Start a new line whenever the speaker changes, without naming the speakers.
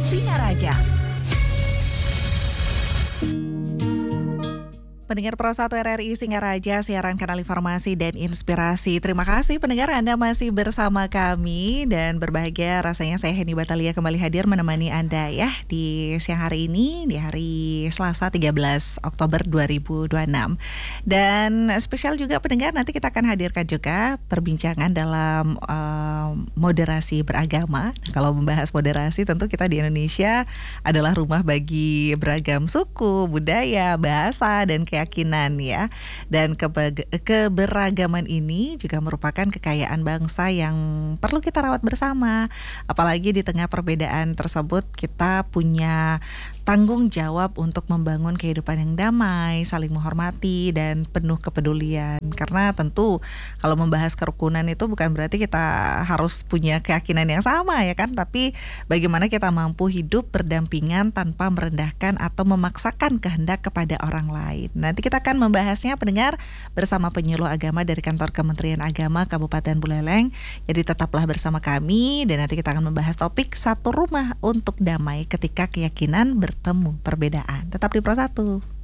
Singaraja. Pendengar Pro 1 RRI Singaraja, siaran kanal informasi dan inspirasi. Terima kasih pendengar, Anda masih bersama kami dan berbahagia rasanya saya Heni Batalia kembali hadir menemani Anda ya di siang hari ini, di hari Selasa 13 Oktober 2026. Dan spesial juga pendengar, nanti kita akan hadirkan juga perbincangan dalam moderasi beragama. Kalau membahas moderasi, tentu kita di Indonesia adalah rumah bagi beragam suku, budaya, bahasa, dan keyakinan ya. Dan keberagaman ini juga merupakan kekayaan bangsa yang perlu kita rawat bersama. Apalagi di tengah perbedaan tersebut kita punya tanggung jawab untuk membangun kehidupan yang damai, saling menghormati dan penuh kepedulian. Karena tentu kalau membahas kerukunan itu bukan berarti kita harus punya keyakinan yang sama ya kan, tapi bagaimana kita mampu hidup berdampingan tanpa merendahkan atau memaksakan kehendak kepada orang lain. Nanti kita akan membahasnya pendengar bersama penyuluh agama dari Kantor Kementerian Agama Kabupaten Buleleng. Jadi tetaplah bersama kami dan nanti kita akan membahas topik satu rumah untuk damai ketika keyakinan bertemu perbedaan. Tetap di Pro 1.